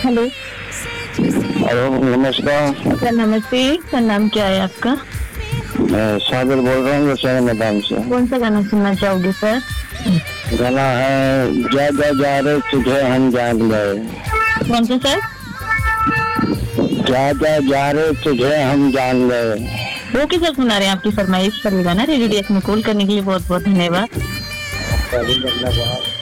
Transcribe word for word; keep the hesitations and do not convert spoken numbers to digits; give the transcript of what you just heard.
Hello. Hello, नमस्कार sir नमस्ते। Sir नाम क्या है आपका? मैं सागर बोल रहा हूँ दशहरा मैदान से। कौन सा गाना सुनना चाहोगे सर? गाना है जा जा जा रे तुझे हम जान गए। कौन सा सर? जा जा जा रे तुझे हम जान गए। ओके सर, सुना रहे हैं आपकी फरमाइश पर गाना। रेडियो डेस्क में कॉल करने के लिए बहुत बहुत धन्यवाद।